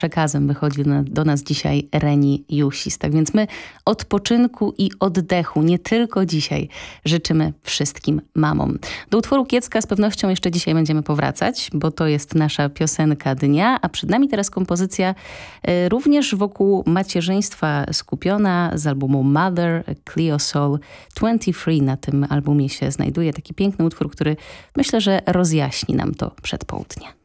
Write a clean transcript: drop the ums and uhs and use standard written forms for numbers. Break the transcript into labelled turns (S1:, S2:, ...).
S1: przekazem wychodzi do nas dzisiaj Reni Jusis. Tak więc my odpoczynku i oddechu nie tylko dzisiaj życzymy wszystkim mamom. Do utworu Kiecka z pewnością jeszcze dzisiaj będziemy powracać, bo to jest nasza piosenka dnia, a przed nami teraz kompozycja również wokół macierzyństwa skupiona z albumu Mother, Cleo Sol 23. Na tym albumie się znajduje taki piękny utwór, który myślę, że rozjaśni nam to przedpołudnie.